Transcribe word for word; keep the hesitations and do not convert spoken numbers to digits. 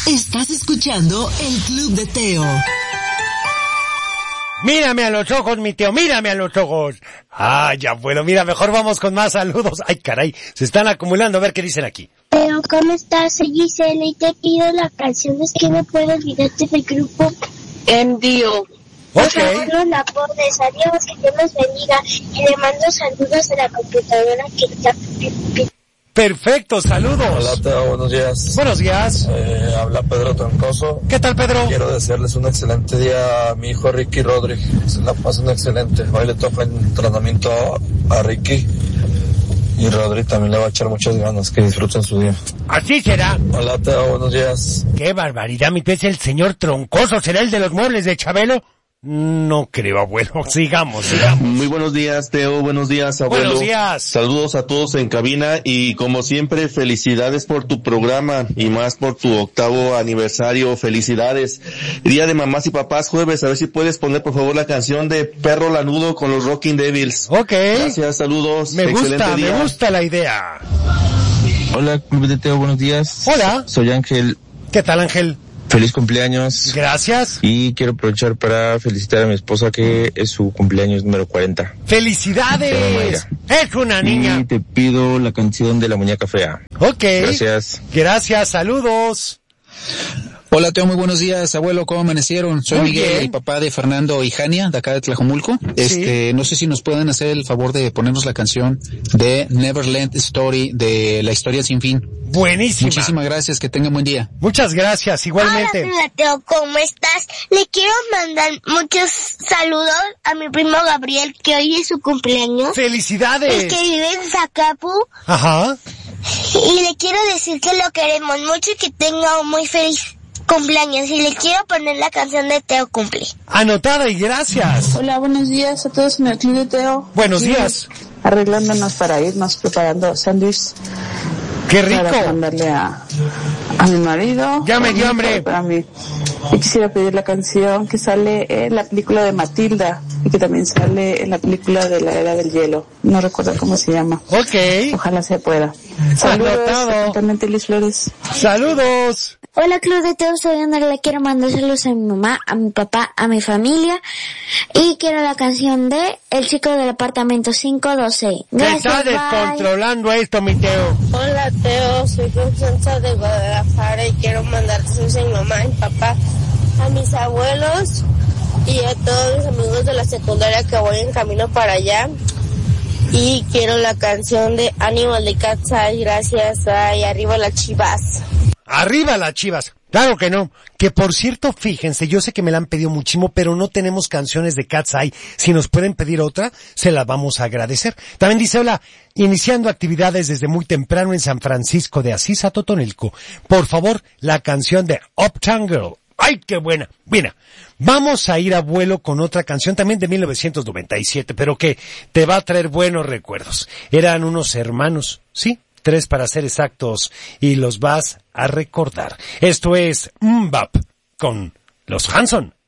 Estás escuchando el Club de Teo. Mírame a los ojos, mi Teo, mírame a los ojos. Ah, ya bueno, mira, mejor vamos con más saludos. Ay, caray, se están acumulando, a ver qué dicen aquí. Teo, ¿cómo estás? Soy Gisela y te pido la canción. Es que no puedo olvidarte del grupo Envío. Por Ok. favor, no la pones. Adiós, que Dios los bendiga. Y le mando saludos a la computadora que está... Perfecto, saludos. Hola, Teo, buenos días. Buenos días. Eh, habla Pedro Troncoso. ¿Qué tal, Pedro? Quiero desearles un excelente día a mi hijo Ricky Rodri. Se la pasen excelente. Hoy le toca el entrenamiento a Ricky. Y Rodri también le va a echar muchas ganas. Que disfruten su día. Así será. Hola, Teo, buenos días. Qué barbaridad, mi Teo, es el señor Troncoso. ¿Será el de los muebles de Chabelo? No creo, abuelo. Sigamos, sigamos. Muy buenos días, Teo. Buenos días, abuelo. Buenos días. Saludos a todos en cabina y como siempre, felicidades por tu programa y más por tu octavo aniversario. Felicidades. Día de mamás y papás jueves. A ver si puedes poner por favor la canción de Perro Lanudo con los Rocking Devils. Ok. Gracias, saludos. Me Excelente gusta, día. me gusta la idea. Hola, Club de Teo, buenos días. Hola. Soy Ángel. ¿Qué tal, Ángel? Feliz cumpleaños. Gracias. Y quiero aprovechar para felicitar a mi esposa que es su cumpleaños número cuarenta. ¡Felicidades! Es una niña. Y te pido la canción de La Muñeca Fea. Ok. Gracias. Gracias, saludos. Hola, Teo, muy buenos días, abuelo, ¿cómo amanecieron? Soy Muy Miguel, bien. el papá de Fernando y Jania, de acá de Tlajomulco. Este, no sé si nos pueden hacer el favor de ponernos la canción de Neverland Story, de La Historia Sin Fin. Buenísima. Muchísimas gracias, que tengan buen día. Muchas gracias, igualmente. Hola, Teo, ¿cómo estás? Le quiero mandar muchos saludos a mi primo Gabriel, que hoy es su cumpleaños. ¡Felicidades! Es que vive en Zacapu. Ajá. Y le quiero decir que lo queremos mucho y que tenga un muy feliz cumpleaños. Y le quiero poner la canción de Teo Cumple. Anotada y gracias. Hola, buenos días a todos en el Club de Teo. Buenos Aquí, días. Arreglándonos para irnos preparando sándwich. ¡Qué rico! Para mandarle a, a mi marido. Ya me dio a mi hambre. hijo, Para mí. Y quisiera pedir la canción que sale en la película de Matilda y que también sale en la película de la Era del Hielo. No recuerdo cómo se llama. Ok. Ojalá se pueda. Saludos. Anotado. Atentamente, Liz Flores. Saludos. Hola, Club de Teo, soy Ana, le quiero mandar saludos a mi mamá, a mi papá, a mi familia. Y quiero la canción de El Chico del Apartamento cinco doce. Te Gracias, está bye. descontrolando esto, mi Teo. Hola, Teo, soy Constanza de Guadalajara y quiero mandar saludos a mi mamá, a mi papá, a mis abuelos y a todos mis amigos de la secundaria que voy en camino para allá. Y quiero la canción de Animal de Cat's Eye, gracias, ay, arriba las Chivas. Arriba las Chivas. Claro que no. Que por cierto, fíjense, yo sé que me la han pedido muchísimo, pero no tenemos canciones de Cat's Eye. Si nos pueden pedir otra, se la vamos a agradecer. También dice, hola, iniciando actividades desde muy temprano en San Francisco de Asís a Totonilco. Por favor, la canción de Uptown Girl. ¡Ay, qué buena! Mira, vamos a ir a vuelo con otra canción también de mil novecientos noventa y siete, pero que te va a traer buenos recuerdos. Eran unos hermanos, ¿sí? Tres para ser exactos, y los vas a recordar. Esto es Mbap con los Hanson.